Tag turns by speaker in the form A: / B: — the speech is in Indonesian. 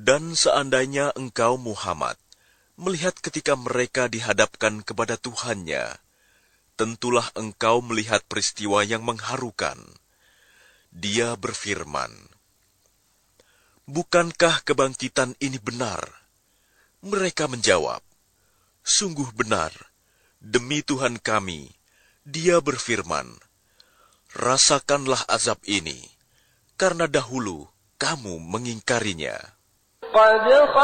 A: Dan seandainya engkau Muhammad melihat ketika mereka dihadapkan kepada Tuhannya, tentulah engkau melihat peristiwa yang mengharukan. Dia berfirman, "Bukankah kebangkitan ini benar?" Mereka menjawab, "Sungguh benar, demi Tuhan kami." Dia berfirman, "Rasakanlah azab ini, karena dahulu kamu mengingkarinya."